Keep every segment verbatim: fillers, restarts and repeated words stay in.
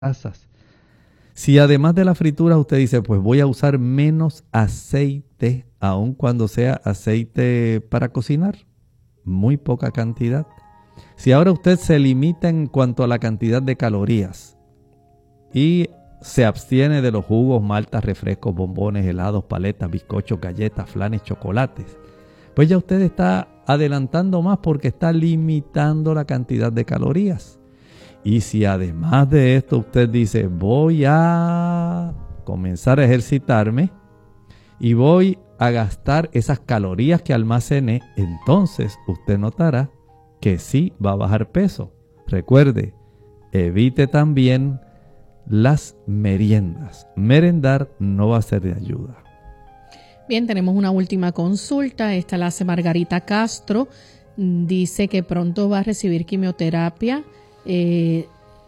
grasas. Si además de la fritura usted dice, pues voy a usar menos aceite, aun cuando sea aceite para cocinar, muy poca cantidad. Si ahora usted se limita en cuanto a la cantidad de calorías y se abstiene de los jugos, maltas, refrescos, bombones, helados, paletas, bizcochos, galletas, flanes, chocolates, pues ya usted está adelantando más porque está limitando la cantidad de calorías. Y si además de esto usted dice, voy a comenzar a ejercitarme y voy a gastar esas calorías que almacené, entonces usted notará que sí va a bajar peso. Recuerde, evite también las meriendas. Merendar no va a ser de ayuda. Bien, tenemos una última consulta. Esta la hace Margarita Castro. Dice que pronto va a recibir quimioterapia. Eh,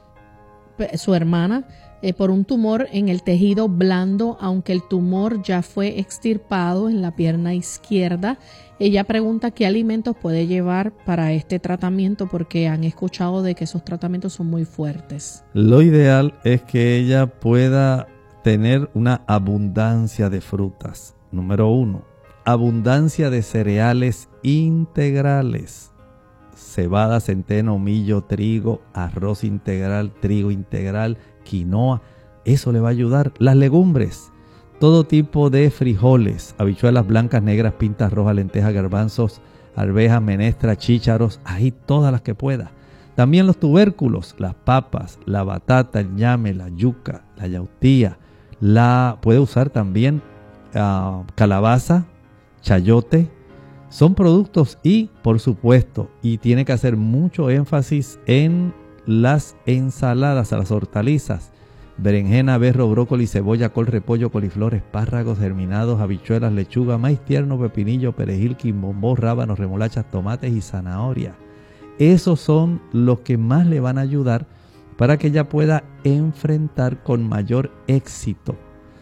su hermana eh, por un tumor en el tejido blando, aunque el tumor ya fue extirpado en la pierna izquierda. Ella pregunta qué alimentos puede llevar para este tratamiento porque han escuchado de que esos tratamientos son muy fuertes. Lo ideal es que ella pueda tener una abundancia de frutas. Número uno, abundancia de cereales integrales. Cebada, centeno, millo, trigo, arroz integral, trigo integral, quinoa. Eso le va a ayudar. Las legumbres, todo tipo de frijoles, habichuelas blancas, negras, pintas rojas, lentejas, garbanzos, arvejas, menestras, chícharos, ahí todas las que pueda. También los tubérculos, las papas, la batata, el ñame, la yuca, la yautía. La, puede usar también uh, calabaza, chayote. Son productos y, por supuesto, y tiene que hacer mucho énfasis en las ensaladas, las hortalizas, berenjena, berro, brócoli, cebolla, col, repollo, coliflor, espárragos germinados, habichuelas, lechuga, maíz tierno, pepinillo, perejil, quimbombó, rábanos, remolachas, tomates y zanahoria. Esos son los que más le van a ayudar para que ella pueda enfrentar con mayor éxito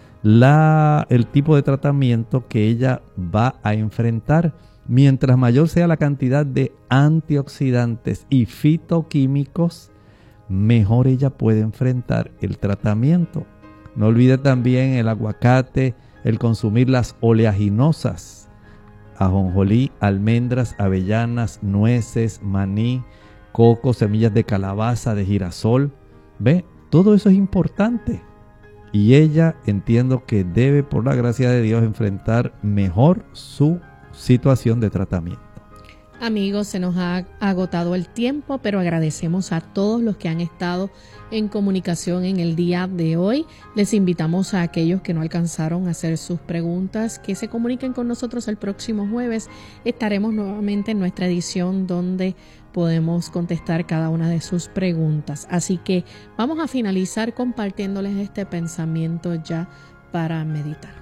la, el tipo de tratamiento que ella va a enfrentar. Mientras mayor sea la cantidad de antioxidantes y fitoquímicos, mejor ella puede enfrentar el tratamiento. No olvide también el aguacate, el consumir las oleaginosas, ajonjolí, almendras, avellanas, nueces, maní, coco, semillas de calabaza, de girasol. ¿Ve? Todo eso es importante. Y ella, entiendo que debe, por la gracia de Dios, enfrentar mejor su situación de tratamiento. Amigos, se nos ha agotado el tiempo, pero agradecemos a todos los que han estado en comunicación en el día de hoy. Les invitamos a aquellos que no alcanzaron a hacer sus preguntas que se comuniquen con nosotros el próximo jueves. Estaremos nuevamente en nuestra edición donde podemos contestar cada una de sus preguntas. Así que vamos a finalizar compartiéndoles este pensamiento ya para meditar.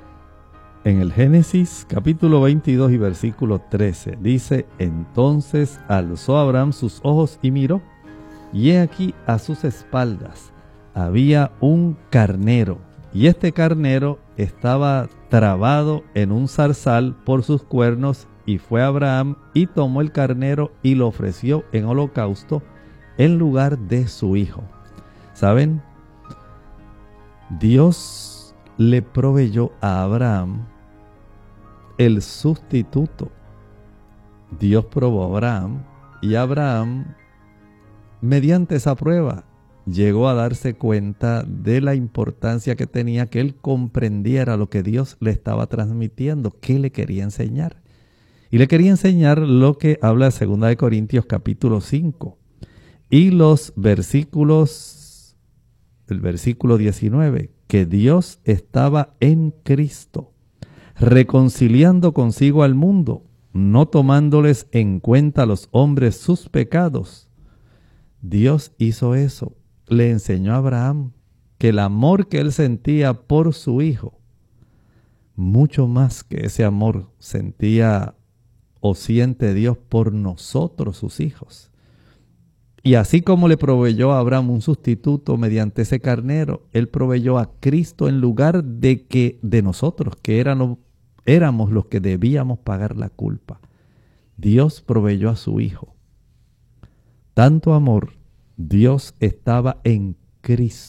En el Génesis capítulo veintidós y versículo trece dice: entonces alzó Abraham sus ojos y miró, y he aquí a sus espaldas había un carnero, y este carnero estaba trabado en un zarzal por sus cuernos, y fue Abraham y tomó el carnero y lo ofreció en holocausto en lugar de su hijo. ¿Saben? Dios le proveyó a Abraham el sustituto. Dios probó a Abraham y Abraham, mediante esa prueba, llegó a darse cuenta de la importancia que tenía que él comprendiera lo que Dios le estaba transmitiendo, qué le quería enseñar. Y le quería enseñar lo que habla segunda de Corintios capítulo cinco y los versículos, el versículo diecinueve, que Dios estaba en Cristo, reconciliando consigo al mundo, no tomándoles en cuenta a los hombres sus pecados. Dios hizo eso. Le enseñó a Abraham que el amor que él sentía por su hijo, mucho más que ese amor sentía o siente Dios por nosotros, sus hijos. Y así como le proveyó a Abraham un sustituto mediante ese carnero, él proveyó a Cristo en lugar de que de nosotros, que éramos, éramos los que debíamos pagar la culpa. Dios proveyó a su hijo. Tanto amor, Dios estaba en Cristo.